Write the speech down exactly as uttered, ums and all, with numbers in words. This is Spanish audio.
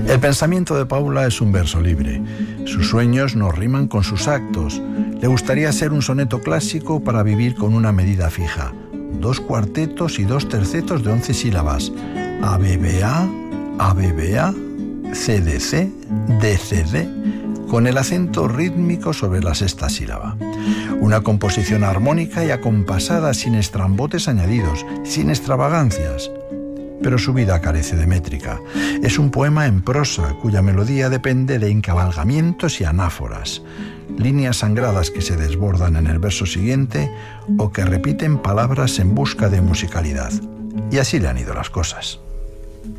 El pensamiento de Paula es un verso libre. Sus sueños no riman con sus actos. Le gustaría ser un soneto clásico para vivir con una medida fija. Dos cuartetos y dos tercetos de once sílabas. A B B A, A B B A, C D C, D C D, con el acento rítmico sobre la sexta sílaba. Una composición armónica y acompasada, sin estrambotes añadidos, sin extravagancias. Pero su vida carece de métrica. Es un poema en prosa, cuya melodía depende de encabalgamientos y anáforas, líneas sangradas que se desbordan en el verso siguiente o que repiten palabras en busca de musicalidad. Y así le han ido las cosas.